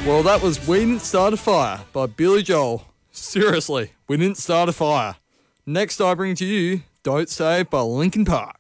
Well, that was We Didn't Start a Fire by Billy Joel. Seriously, we didn't start a fire. Next I bring to you Don't Save by Linkin Park.